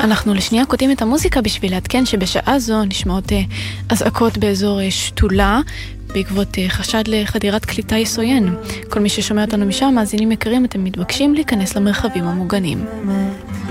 אנחנו לשנייה קוטעים את המוזיקה בשביל לעדכן שבשעה זו נשמעות אזעקות באזור שתולה בעקבות חשד לחדירת קליטה יסוין. כל מי ששומע אותנו משם, מאזינים יקרים, אתם מתבקשים להיכנס למרחבים המוגנים.